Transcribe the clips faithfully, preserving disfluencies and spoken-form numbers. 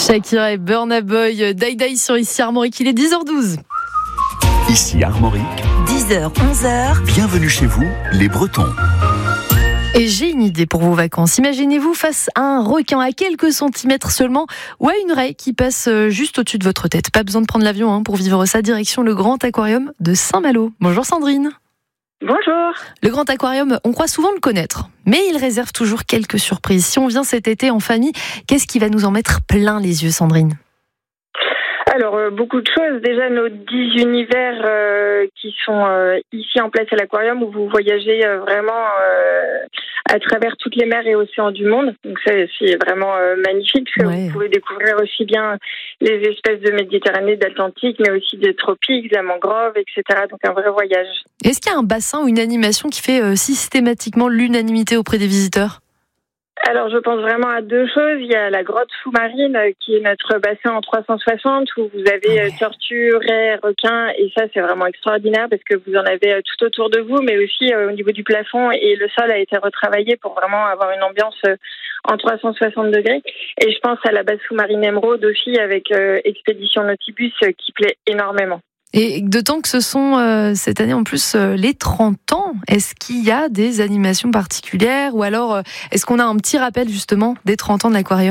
Shakira et Burna Boy, Die Die sur Ici Armorique, il est dix heures douze. Ici Armorique, dix heures, onze heures. Bienvenue chez vous, les Bretons. Et j'ai une idée pour vos vacances. Imaginez-vous face à un requin à quelques centimètres seulement ou à une raie qui passe juste au-dessus de votre tête. Pas besoin de prendre l'avion hein, pour vivre ça. Direction le Grand Aquarium de Saint-Malo. Bonjour Sandrine. Bonjour. Le Grand Aquarium, on croit souvent le connaître, mais il réserve toujours quelques surprises. Si on vient cet été en famille, qu'est-ce qui va nous en mettre plein les yeux, Sandrine ? Alors, euh, beaucoup de choses. Déjà, nos dix univers euh, qui sont euh, ici en place à l'aquarium où vous voyagez euh, vraiment euh, à travers toutes les mers et océans du monde. Donc, ça, c'est vraiment euh, magnifique parce que ouais. Vous pouvez découvrir aussi bien les espèces de Méditerranée, d'Atlantique, mais aussi des tropiques, de la mangrove, et cetera. Donc, un vrai voyage. Est-ce qu'il y a un bassin ou une animation qui fait euh, systématiquement l'unanimité auprès des visiteurs ? Alors, je pense vraiment à deux choses. Il y a la grotte sous-marine qui est notre bassin en trois cent soixante où vous avez ouais. tortues, raies, requins et ça, c'est vraiment extraordinaire parce que vous en avez tout autour de vous, mais aussi euh, au niveau du plafond et le sol a été retravaillé pour vraiment avoir une ambiance euh, en trois cent soixante degrés. Et je pense à la base sous-marine Émeraude aussi avec euh, Expédition Nautibus euh, qui plaît énormément. Et d'autant que ce sont euh, cette année en plus euh, les trente ans, est-ce qu'il y a des animations particulières ou alors euh, est-ce qu'on a un petit rappel justement des trente ans de l'aquarium ?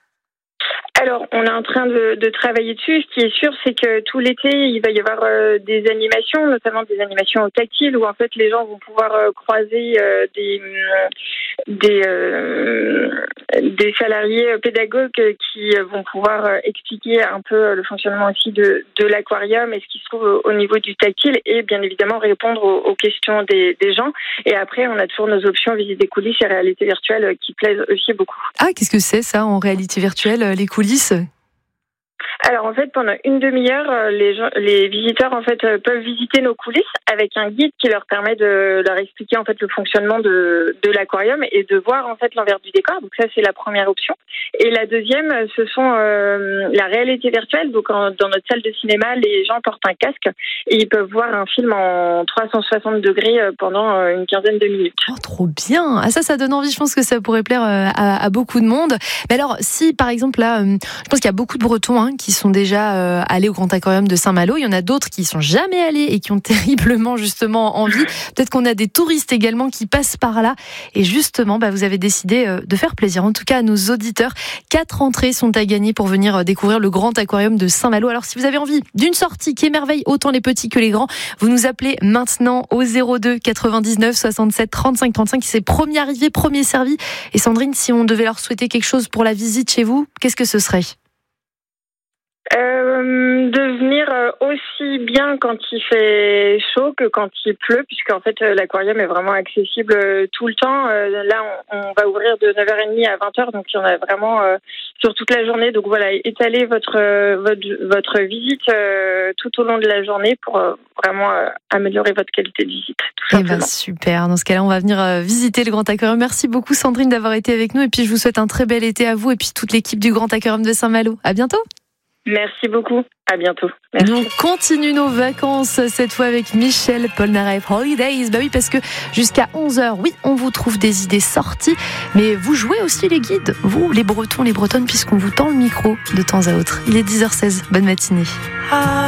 Alors, on est en train de, de travailler dessus. Ce qui est sûr, c'est que tout l'été, il va y avoir euh, des animations, notamment des animations tactiles, où en fait les gens vont pouvoir euh, croiser euh, des des, euh, des salariés pédagogues qui vont pouvoir euh, expliquer un peu le fonctionnement aussi de, de l'aquarium et ce qui se trouve au niveau du tactile et bien évidemment répondre aux, aux questions des, des gens. Et après, on a toujours nos options visite des coulisses et réalité virtuelle qui plaisent aussi beaucoup. Ah, qu'est-ce que c'est ça en réalité virtuelle, les coulisses ? Alors en fait, pendant une demi-heure, les gens, les visiteurs en fait peuvent visiter nos coulisses avec un guide qui leur permet de leur expliquer en fait le fonctionnement de, de l'aquarium et de voir en fait l'envers du décor. Donc ça c'est la première option. Et la deuxième, ce sont euh, la réalité virtuelle. Donc en, dans notre salle de cinéma, les gens portent un casque et ils peuvent voir un film en trois cent soixante degrés pendant une quinzaine de minutes. Oh, trop bien. Ah ça, ça donne envie. Je pense que ça pourrait plaire à, à beaucoup de monde. Mais alors, si par exemple là, je pense qu'il y a beaucoup de Bretons hein, qui sont déjà euh, allés au Grand Aquarium de Saint-Malo. Il y en a d'autres qui sont jamais allés et qui ont terriblement justement envie. Peut-être qu'on a des touristes également qui passent par là. Et justement, bah, vous avez décidé euh, de faire plaisir, en tout cas à nos auditeurs. Quatre entrées sont à gagner pour venir euh, découvrir le Grand Aquarium de Saint-Malo. Alors si vous avez envie d'une sortie qui émerveille autant les petits que les grands, vous nous appelez maintenant au zéro deux quatre-vingt-dix-neuf soixante-sept trente-cinq trente-cinq. C'est premier arrivé, premier servi. Et Sandrine, si on devait leur souhaiter quelque chose pour la visite chez vous, qu'est-ce que ce serait ? Euh, de venir aussi bien quand il fait chaud que quand il pleut, puisque en fait l'aquarium est vraiment accessible tout le temps. Euh, là, on, on va ouvrir de neuf heures trente à vingt heures, donc il y en a vraiment euh, sur toute la journée. Donc voilà, étalez votre votre, votre visite euh, tout au long de la journée pour euh, vraiment euh, améliorer votre qualité de visite. Tout simplement. Eh ben super. Dans ce cas-là, on va venir euh, visiter le Grand Aquarium. Merci beaucoup Sandrine d'avoir été avec nous, et puis je vous souhaite un très bel été à vous et puis toute l'équipe du Grand Aquarium de Saint-Malo. À bientôt. Merci beaucoup. À bientôt. Merci. Nous continuons nos vacances, cette fois avec Michel Polnareff Holidays. Bah oui, parce que jusqu'à onze heures, oui, on vous trouve des idées sorties, mais vous jouez aussi les guides, vous, les Bretons, les Bretonnes, puisqu'on vous tend le micro de temps à autre. Il est dix heures seize. Bonne matinée.